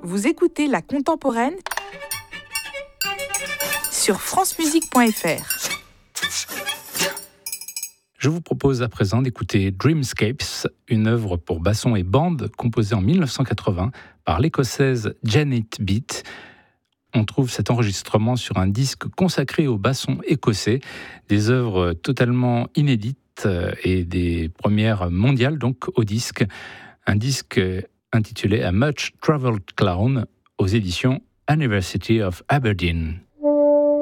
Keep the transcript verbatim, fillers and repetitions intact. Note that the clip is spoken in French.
Vous écoutez La Contemporaine sur francemusique point f r. Je vous propose à présent d'écouter Dreamscapes, une œuvre pour basson et bande composée en dix-neuf cent quatre-vingts par l'écossaise Janet Beat. On trouve cet enregistrement sur un disque consacré au basson écossais, des œuvres totalement inédites et des premières mondiales donc au disque. Un disque intitulé A Much Travelled Clown aux éditions University of Aberdeen.